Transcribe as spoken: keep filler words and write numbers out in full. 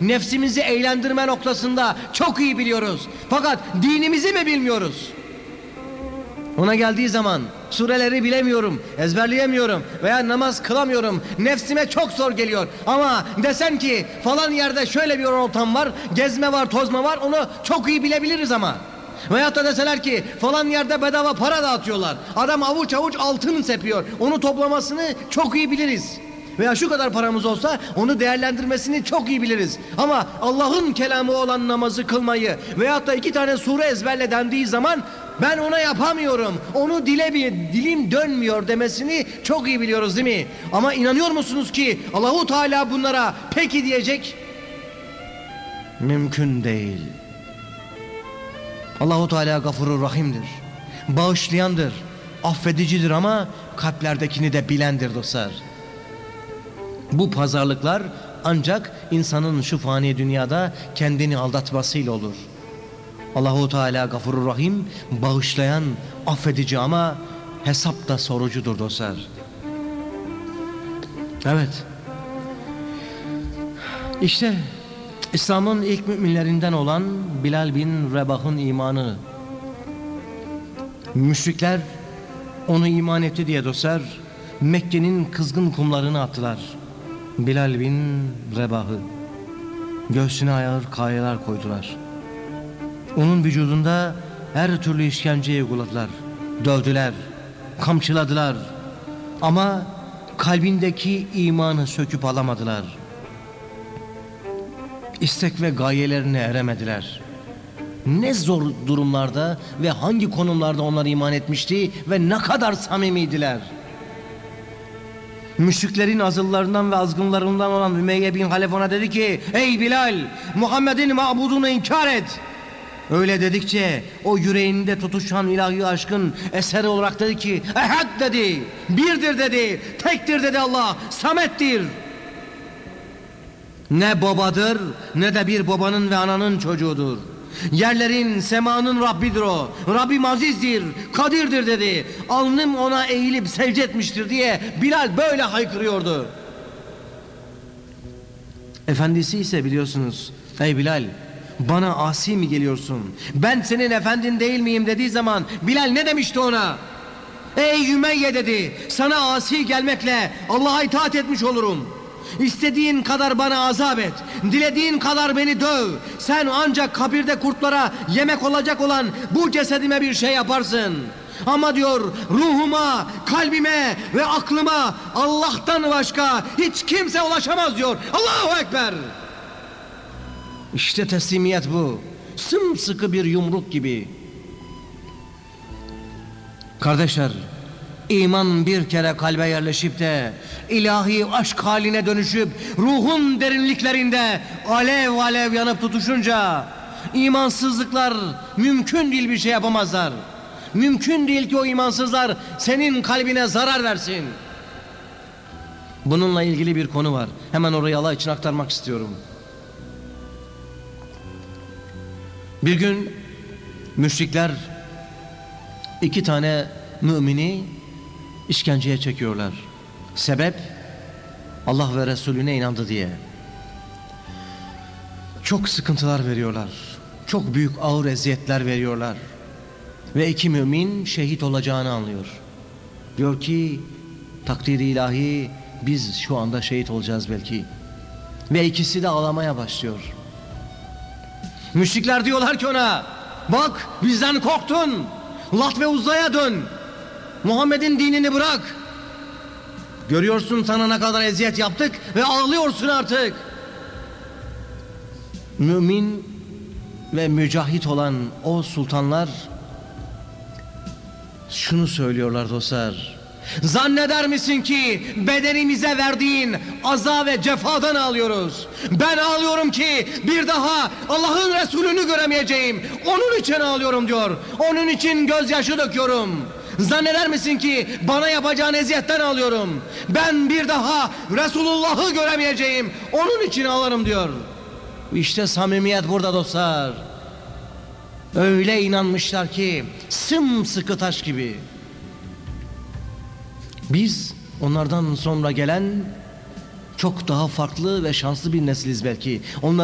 nefsimizi eğlendirme noktasında çok iyi biliyoruz. Fakat dinimizi mi bilmiyoruz? Ona geldiği zaman sureleri bilemiyorum, ezberleyemiyorum veya namaz kılamıyorum. Nefsime çok zor geliyor. Ama desen ki falan yerde şöyle bir ortam var, gezme var, tozma var, onu çok iyi bilebiliriz ama. Veyahut da deseler ki falan yerde bedava para dağıtıyorlar. Adam avuç avuç altın sepiyor. Onu toplamasını çok iyi biliriz. Veya şu kadar paramız olsa onu değerlendirmesini çok iyi biliriz. Ama Allah'ın kelamı olan namazı kılmayı veyahut da iki tane sure ezberle dendiği zaman ben ona yapamıyorum, onu dile dilim dönmüyor demesini çok iyi biliyoruz değil mi? Ama inanıyor musunuz ki Allahu Teala bunlara peki diyecek? Mümkün değil. Allahu Teala Gafurur Rahim'dir. Bağışlayandır, affedicidir ama kalplerdekini de bilendir dostlar. Bu pazarlıklar ancak insanın şu fani dünyada kendini aldatmasıyla olur. Allahu Teala Gafurur Rahim, bağışlayan, affedici ama hesap da sorucudur dostlar. Evet. İşte İslam'ın ilk müminlerinden olan Bilal bin Rebah'ın imanı. Müşrikler onu iman etti diye dostlar Mekke'nin kızgın kumlarını attılar. Bilal bin Rebah'ı göğsüne ağır kayalar koydular. Onun vücudunda her türlü işkenceyi uyguladılar. Dövdüler, kamçıladılar. Ama kalbindeki imanı söküp alamadılar. İstek ve gayelerine eremediler. Ne zor durumlarda ve hangi konumlarda onlar iman etmişti ve ne kadar samimiydiler. Müşriklerin azıllarından ve azgınlarından olan Ümeyye bin Halef ona dedi ki: ey Bilal, Muhammed'in mabudunu inkar et. Öyle dedikçe o yüreğinde tutuşan ilahi aşkın eseri olarak dedi ki: ehad dedi, birdir dedi, tektir dedi Allah, samettir. Ne babadır ne de bir babanın ve ananın çocuğudur. Yerlerin, semanın Rabbidir o. Rabbim azizdir, kadirdir dedi. Alnım ona eğilip secde etmiştir diye Bilal böyle haykırıyordu. Efendisi ise biliyorsunuz, ey Bilal, bana asi mi geliyorsun? Ben senin efendin değil miyim dediği zaman Bilal ne demişti ona? Ey Ümeyye dedi, sana asi gelmekle Allah'a itaat etmiş olurum. İstediğin kadar bana azap et, dilediğin kadar beni döv. Sen ancak kabirde kurtlara yemek olacak olan bu cesedime bir şey yaparsın. Ama diyor, ruhuma, kalbime ve aklıma Allah'tan başka hiç kimse ulaşamaz diyor. Allahu Ekber. İşte teslimiyet bu. Sımsıkı bir yumruk gibi. Kardeşler, İman bir kere kalbe yerleşip de ilahi aşk haline dönüşüp ruhun derinliklerinde alev alev yanıp tutuşunca imansızlıklar mümkün değil, bir şey yapamazlar. Mümkün değil ki o imansızlar senin kalbine zarar versin. Bununla ilgili bir konu var. Hemen orayı Allah için aktarmak istiyorum. Bir gün müşrikler iki tane mümini işkenceye çekiyorlar. Sebep Allah ve Resulüne inandı diye. Çok sıkıntılar veriyorlar. Çok büyük ağır eziyetler veriyorlar. Ve iki mümin şehit olacağını anlıyor. Diyor ki takdiri ilahi biz şu anda şehit olacağız belki. Ve ikisi de ağlamaya başlıyor. Müşrikler diyorlar ki ona, bak bizden korktun, Lat ve Uzza'ya dön, Muhammed'in dinini bırak. Görüyorsun sana ne kadar eziyet yaptık ve ağlıyorsun artık. Mümin ve mücahit olan o sultanlar şunu söylüyorlar dostlar: zanneder misin ki bedenimize verdiğin aza ve cefadan ağlıyoruz? Ben ağlıyorum ki bir daha Allah'ın Resulünü göremeyeceğim. Onun için ağlıyorum diyor. Onun için gözyaşı döküyorum. Zanneder misin ki bana yapacağın eziyetten ağlıyorum? Ben bir daha Resulullah'ı göremeyeceğim. Onun için ağlarım diyor. İşte samimiyet burada dostlar. Öyle inanmışlar ki sımsıkı taş gibi. Biz onlardan sonra gelen çok daha farklı ve şanslı bir nesiliz belki. Onlar